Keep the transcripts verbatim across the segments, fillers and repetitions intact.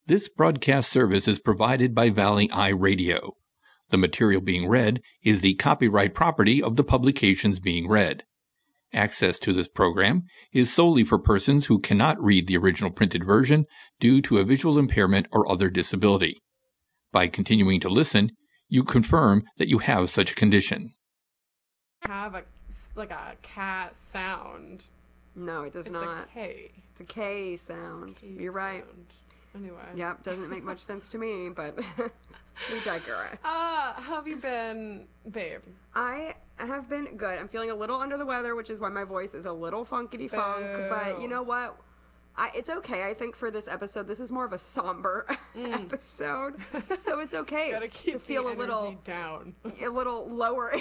This broadcast service is provided by Valley Eye Radio. The material being read is the copyright property of the publications being read. Access to this program is solely for persons who cannot read the original printed version due to a visual impairment or other disability. By continuing to listen, you confirm that you have such a condition. Have a like a cat sound. No, it does it's not. It's a K. It's a K sound. It's a K You're sound. right. Anyway. Yep, doesn't make much sense to me, but we digress. Uh, how have you been, babe? I have been good. I'm feeling a little under the weather, which is why my voice is a little funkity funk. But you know what? I, it's okay. I think for this episode, this is more of a somber mm. episode, so it's okay Gotta keep to feel the a little energy down, a little lower.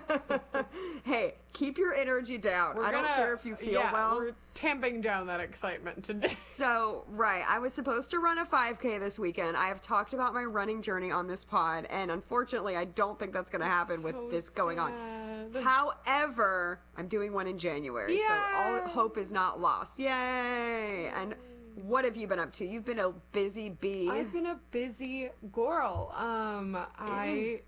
Hey, keep your energy down. We're I gonna, don't care if you feel yeah, well. We're tamping down that excitement today. So, right, I was supposed to run a five K this weekend. I have talked about my running journey on this pod, and unfortunately, I don't think that's going to happen so with this sad. going on. However, I'm doing one in January, Yay! so all hope is not lost. Yay! And what have you been up to? You've been a busy bee. I've been a busy girl. Um, I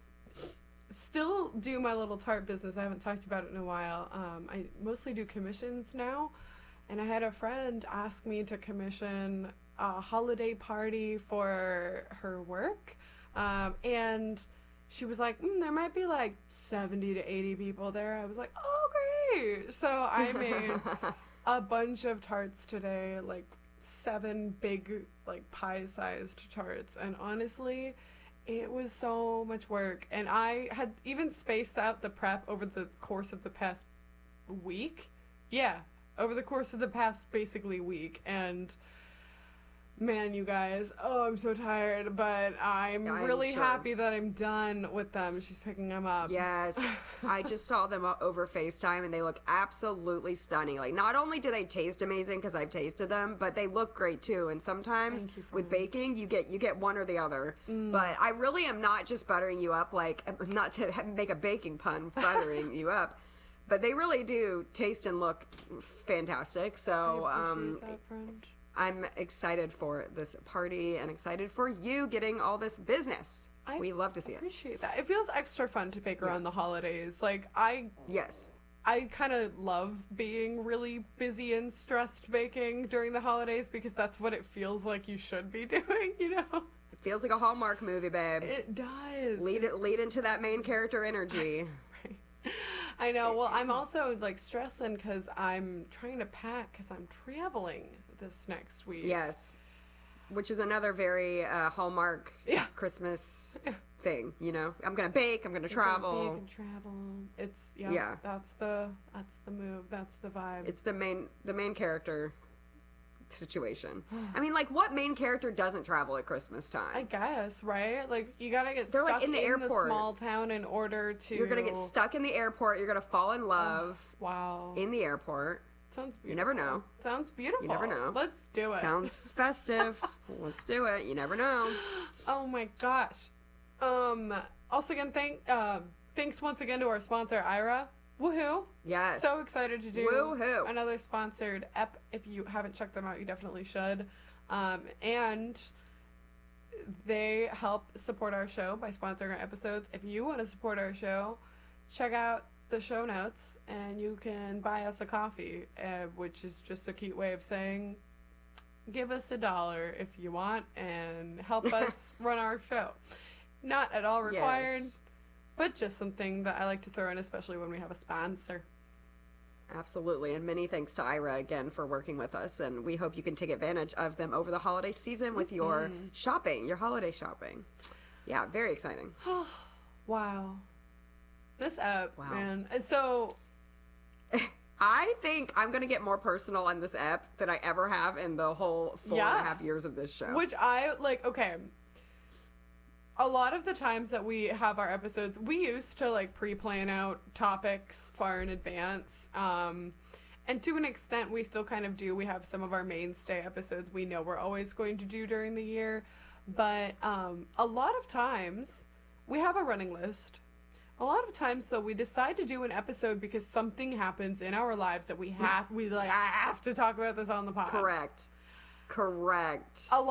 still do my little tart business. I haven't talked about it in a while. Um, I mostly do commissions now, and I had a friend ask me to commission a holiday party for her work, um, and she was like, mm, there might be like seventy to eighty people there. I was like, oh, great. So I made a bunch of tarts today, like seven big, like pie-sized tarts. And honestly, it was so much work. And I had even spaced out the prep over the course of the past week. Yeah, over the course of the past basically week. And man, you guys, oh, I'm so tired, but I'm, I'm really sure. happy that I'm done with them. She's picking them up. Yes. I just saw them over FaceTime, and they look absolutely stunning. Like, not only do they taste amazing, because I've tasted them, but they look great, too. And sometimes with much. baking, you get you get one or the other. Mm. But I really am not just buttering you up, like, not to make a baking pun, buttering you up. But they really do taste and look fantastic. So, I appreciate um, that, friend. I'm excited for this party and excited for you getting all this business. I we love to see it. it. Appreciate that. It feels extra fun to bake around yeah. the holidays. Like I Yes. I kind of love being really busy and stressed baking during the holidays because that's what it feels like you should be doing, you know. It feels like a Hallmark movie, babe. It does. Lead it lead into that main character energy. Right. I know. Well, I'm also like stressing cuz I'm trying to pack cuz I'm traveling this next week. Yes. Which is another very uh, Hallmark yeah. Christmas yeah. thing, you know. I'm going to bake, I'm going to travel. Bake and travel. It's yeah, yeah. that's the that's the move, that's the vibe. It's the main the main character situation. I mean, like, what main character doesn't travel at Christmas time? I guess, right? Like, you got to get They're stuck like in the in airport. the small town in order to You're going to get stuck in the airport, you're going to fall in love. Oh, wow. In the airport. Sounds beautiful. You never know. Sounds beautiful. You never know. Let's do it. Sounds festive. Let's do it. You never know. Oh my gosh. Um. Also, again, thank uh, thanks once again to our sponsor, Aira. Woohoo! Yes. So excited to do Woohoo. another sponsored ep. If you haven't checked them out, you definitely should. Um, and they help support our show by sponsoring our episodes. If you want to support our show, check out the show notes and you can buy us a coffee, uh, which is just a cute way of saying give us a dollar if you want and help us run our show. Not at all required, yes. but just something that I like to throw in, especially when we have a sponsor. Absolutely, and many thanks to Aira again for working with us, and we hope you can take advantage of them over the holiday season with your mm-hmm. shopping, your holiday shopping. Yeah, very exciting. Wow. This app, wow. man. And so I think I'm going to get more personal on this app than I ever have in the whole four yeah. and a half years of this show. Which I, like, okay. A lot of the times that we have our episodes, we used to, like, pre-plan out topics far in advance. Um, and to an extent, we still kind of do. We have some of our mainstay episodes we know we're always going to do during the year. But um, a lot of times, we have a running list. A lot of times, though, we decide to do an episode because something happens in our lives that we have, we like, I have to talk about this on the pod. Correct. Correct. A lot